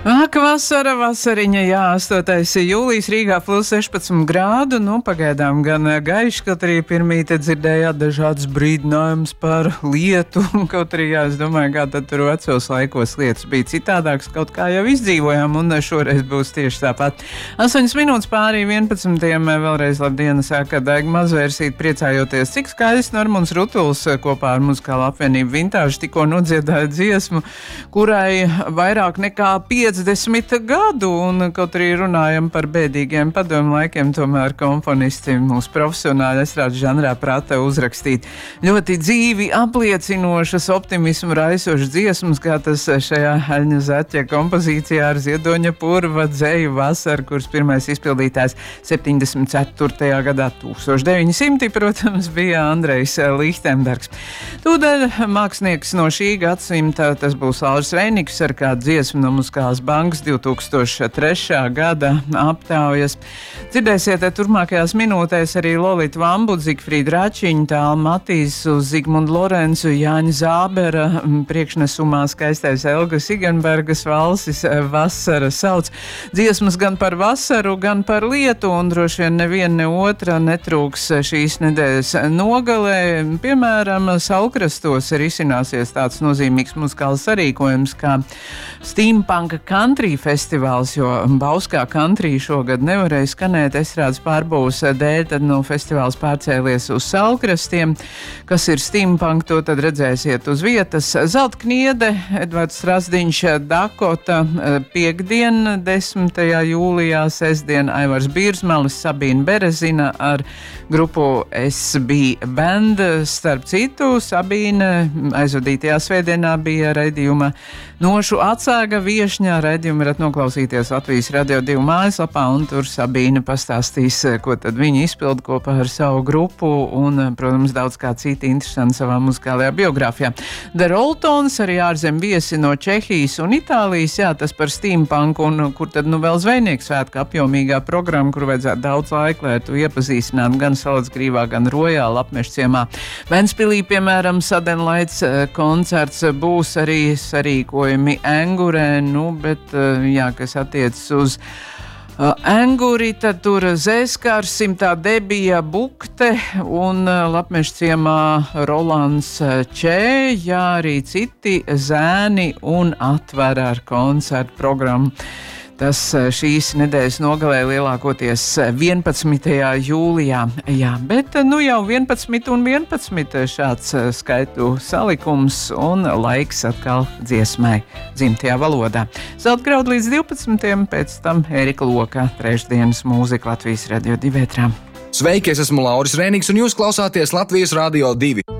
Ak, vasariņa, jā, 8. jūlijas Rīgā plus 16 grādu, pagaidām gan gaiši, kaut arī pirmīte dzirdējāt dažādas brīdinājumus par lietu, kaut arī, jā, es domāju, kā tad tur vecos laikos lietas bija citādāks, kaut kā jau izdzīvojām, un šoreiz būs tieši tāpat. 8 minūtes pārī 11. Vēlreiz labdiena, saka Daiga Mazvērsīt, priecājoties, cik skaists Normons Rutuls kopā ar muzikālu apvienību Vintāžu tikko nodziedāja dziesmu, kurai vairāk nekā 50 gadu, un kaut arī runājam par bēdīgiem padomu laikiem, tomēr komponisti mūsu profesionāli estrādes žanrā prāta uzrakstīt ļoti dzīvi apliecinošas, optimismu raisošas dziesmas, kā tas šajā Aļņa Zaķa kompozīcijā ar Ziedoņa Purva dzēju Vasara, kuras pirmais izpildītājs 74. gadā 1900, protams, bija Andrejs Lichtenbergs. Tūdaļ mākslinieks no šī gadsimta, tas būs Lauris Reiniks ar kādu dziesmu no Muzikālās bankas 2003. gada aptaujas. Dzirdēsiet turpmākajās minūtēs arī Lolitu Vambu, Zigfrīdu Račiņu, Tālu Matīsu, Zigmundu Lorencu, Jāņa Zābera, priekšnesumā skaistais Elgas Igenbergas valsis Vasara sauc. Dziesmas gan par vasaru, gan par lietu, un droši vien neviena ne otra netrūks šīs nedēļas nogalē. Piemēram, Saulkrastos risināsies tāds nozīmīgs muzikāls sarīkojums kā Steampunka Country festivāls, jo Bauskā Country šogad nevarēja skanēt estrādes pārbūves dēļ, tad festivāls pārcēlies uz Saulkrastiem. Kas ir Steampunk, to tad redzēsiet uz vietas. Zelta Kniede, Edvards Strasdiņš, Dakota, piekdien, 10. jūlijā, sestdien Aivars Bīrsmalis, Sabīna Berezina ar grupu SB Band. Starp citu, Sabīna aizvadītajā svētdienā bija raidījuma Nošu atsēga viešņā. Raidījumu varat noklausīties Latvijas Radio 2 mājaslapā, un tur Sabīna pastāstīs, ko tad viņi izpilda kopā ar savu grupu, un, protams, daudz kā citi interesanti savā muzikālajā biogrāfijā. The Roltons, arī ārzem viesi no Čehijas un Itālijas, jā, tas par Steampunk, un kur tad vēl zvejnieks svētku apjomīgā programma, kur vajadzētu daudz laika, lai tu iepazīstinātu gan Salacgrīvā, gan Rojāla apmežciemā. Ventspilī, piemēram, Sadenlaits koncerts, būs arī sarīkojumi Engurē, bet, jā, kas attiecas uz Enguri, tad tur Zēskars, Simtā Debija Bukte un Lapmežciemā Rolands Čē, jā, arī citi zēni un atver ar koncertu programmu. Tas šīs nedēļas nogalē lielākoties 11. jūlijā. Jā, bet jau 11 un 11 šāds skaitu salikums un laiks atkal dziesmai dzimtajā valodā. Zeltgraud līdz 12. Pēc tam Ērika Lokā, trešdienas mūzika Latvijas Radio 2 ētrā. Sveiki, es esmu Lauris Reiniks un jūs klausāties Latvijas Radio 2.